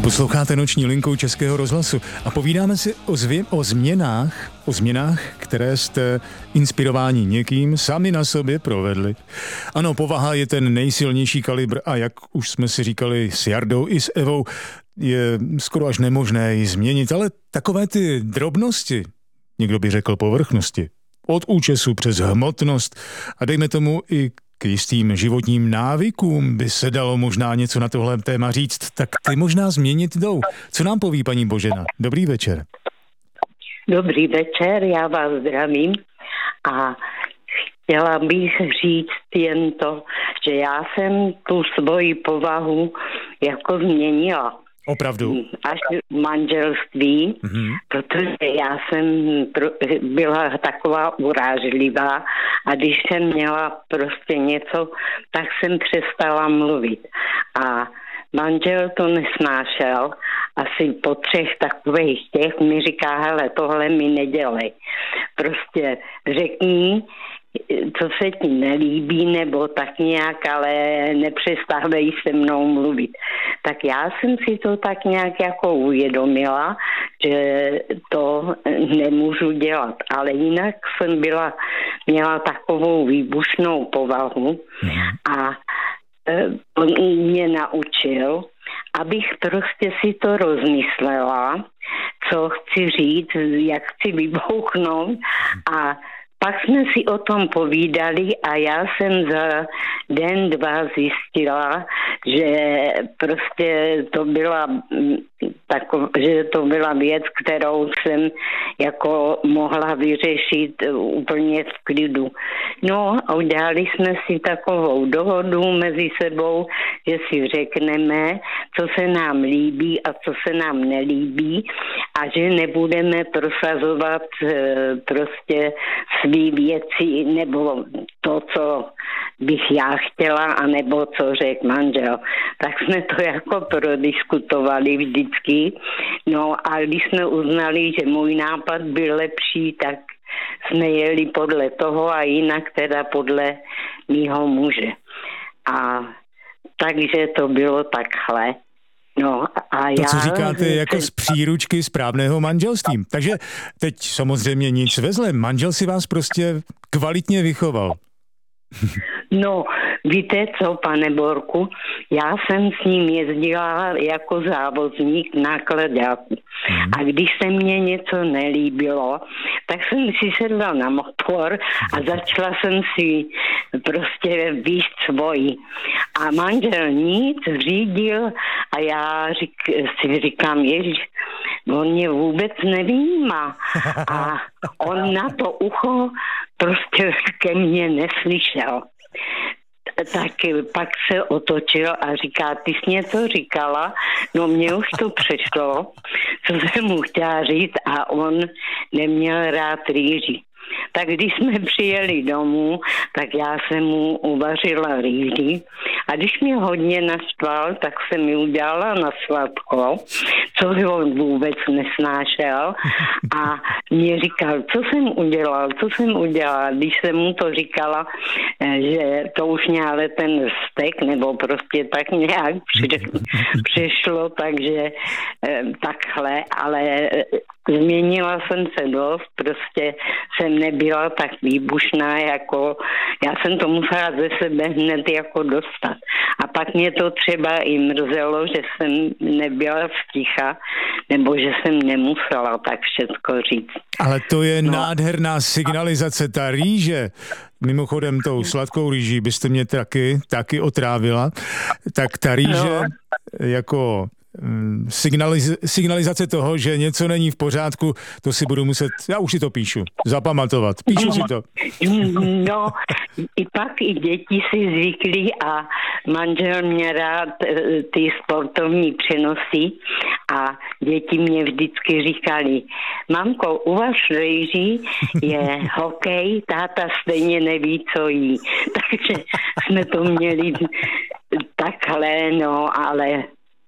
Posloucháte Noční linku Českého rozhlasu a povídáme si o změnách, které jste inspirováni někým sami na sobě provedli. Ano, povaha je ten nejsilnější kalibr a jak už jsme si říkali s Jardou i s Evou, je skoro až nemožné ji změnit, ale takové ty drobnosti, někdo by řekl povrchnosti, od účesu přes hmotnost a dejme tomu i k jistým životním návykům by se dalo možná něco na tohle téma říct, tak ty možná změnit jdou. Co nám poví paní Božena? Dobrý večer. Dobrý večer, já vás zdravím a chtěla bych říct jen to, že já jsem tu svoji povahu jako změnila. Opravdu? Až v manželství, protože já jsem byla taková urážlivá a když jsem měla prostě něco, tak jsem přestala mluvit. A manžel to nesnášel. Asi po 3 takových těch mi říká, hele, tohle mi nedělej. Prostě řekni, co se ti nelíbí, nebo tak nějak, ale nepřestávej se mnou mluvit. Tak já jsem si to tak nějak jako uvědomila, že to nemůžu dělat. Ale jinak jsem měla takovou výbušnou povahu a on mě naučil, abych prostě si to rozmyslela, co chci říct, jak chci vybouchnout a pak jsme si o tom povídali a já jsem za den, 2 zjistila, že prostě to byla věc, kterou jsem jako mohla vyřešit úplně v klidu. No a udělali jsme si takovou dohodu mezi sebou, že si řekneme, co se nám líbí a co se nám nelíbí a že nebudeme prosazovat prostě svý věci nebo to, co bych já chtěla, anebo co řekl manžel. Tak jsme to jako prodiskutovali vždycky. No a když jsme uznali, že můj nápad byl lepší, tak jsme jeli podle toho a jinak teda podle mýho muže. A takže to bylo takhle. No, a to, co říkáte, je jako z příručky správného manželství. Takže teď samozřejmě nic ve zlém. Manžel si vás prostě kvalitně vychoval. No, víte co, pane Borku, já jsem s ním jezdila jako závozník nákladáku. A když se mně něco nelíbilo, tak jsem si sedla na motor a začala jsem si prostě víc svoji. A manžel nic řídil a já si říkám, ježiš, on mě vůbec nevímá. A on na to ucho prostě ke mně neslyšel. Tak pak se otočil a říká, ty jsi něco říkala? No mně už to přešlo, co jsem mu chtěla říct a on neměl rád rýži. Tak když jsme přijeli domů, tak já jsem mu uvařila rýži a když mě hodně naštval, tak jsem mi udělala na sladko, co on vůbec nesnášel a mě říkal, co jsem udělal, když jsem mu to říkala, že to už mě ale ten stek nebo prostě tak nějak přišlo, takže takhle, ale změnila jsem se dost, prostě jsem nebyla tak výbušná, jako já jsem to musela ze sebe hned jako dostat. A pak mě to třeba i mrzelo, že jsem nebyla sticha, nebo že jsem nemusela tak všecko říct. Ale to je nádherná signalizace, ta rýže. Mimochodem tou sladkou rýží byste mě taky otrávila. Tak ta rýže jako signalizace toho, že něco není v pořádku, to si budu muset, já už si to píšu, zapamatovat. Píšu si to. No, i pak i děti si zvykli a manžel mě rád ty sportovní přenosy a děti mě vždycky říkali, mamko, u vás rejží je hokej, táta stejně neví, co jí. Takže jsme to měli takhle, no, ale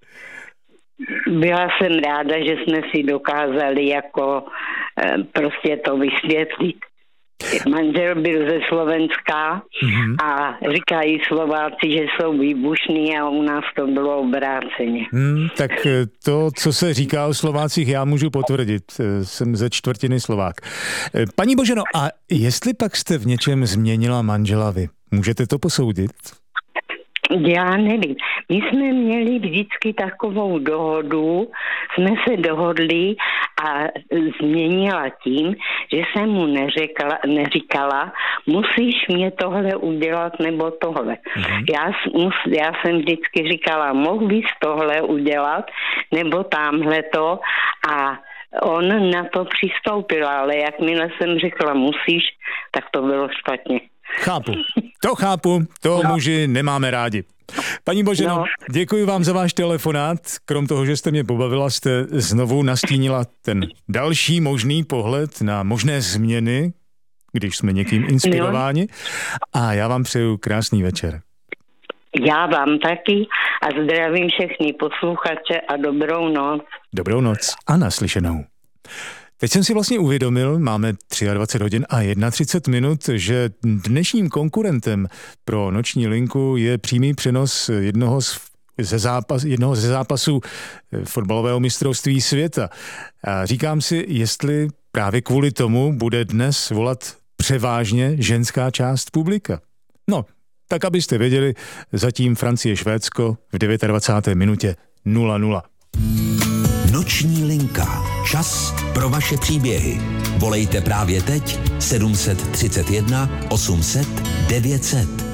byla jsem ráda, že jsme si dokázali jako prostě to vysvětlit. Manžel byl ze Slovenska a říkají Slováci, že jsou výbušní a u nás to bylo obráceně. Tak to, co se říká o Slovácích, já můžu potvrdit. Jsem ze čtvrtiny Slovák. Paní Boženo, a jestli pak jste v něčem změnila manžela vy, můžete to posoudit? Já nevím. My jsme měli vždycky takovou dohodu, jsme se dohodli a změnila tím, že jsem mu neříkala, musíš mě tohle udělat nebo tohle. Já jsem vždycky říkala, mohl bys tohle udělat nebo tamhleto a on na to přistoupil, ale jakmile jsem řekla musíš, tak to bylo špatně. Chápu, to muži nemáme rádi. Paní Boženo, děkuji vám za váš telefonát. Krom toho, že jste mě pobavila, jste znovu nastínila ten další možný pohled na možné změny, když jsme někým inspirováni. A já vám přeju krásný večer. Já vám taky a zdravím všechny posluchače a dobrou noc. Dobrou noc a naslyšenou. Teď jsem si vlastně uvědomil, máme 23 hodin a 31 minut, že dnešním konkurentem pro Noční linku je přímý přenos jednoho ze zápasů fotbalového mistrovství světa. A říkám si, jestli právě kvůli tomu bude dnes volat převážně ženská část publika. No, tak abyste věděli, zatím Francie-Švédsko v 29. minutě 0-0. Noční linka. Čas pro vaše příběhy. Volejte právě teď 731 800 900.